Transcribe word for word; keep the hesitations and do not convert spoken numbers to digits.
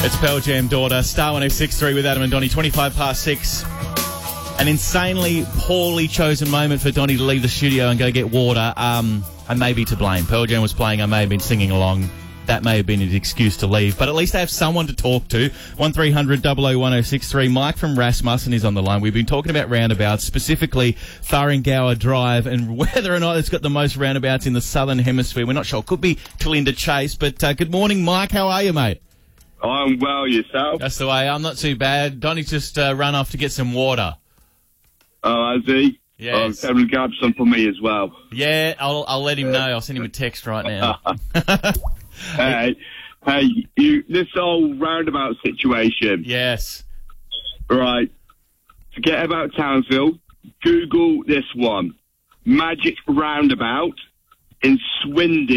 It's Pearl Jam Daughter, Star one oh six point three with Adam and Donnie, twenty-five past six. An insanely poorly chosen moment for Donnie to leave the studio and go get water. Um, I may be to blame. Pearl Jam was playing, I may have been singing along. That may have been his excuse to leave, but at least I have someone to talk to. one three hundred double oh one oh six three. Mike from Rasmussen is on the line. We've been talking about roundabouts, specifically Thuringowa Drive, and whether or not it's got the most roundabouts in the southern hemisphere. We're not sure. Could be Talinda Chase, but uh, good morning, Mike. How are you, mate? I'm well, yourself? That's the way. I'm not too bad. Donnie's just uh, run off to get some water. Oh, has he? Yes. Oh, can grab some for me as well. Yeah, I'll, I'll let him know. I'll send him a text right now. Hey, hey, you, this whole roundabout situation. Yes. Right. Forget about Townsville. Google this one. Magic Roundabout in Swindon.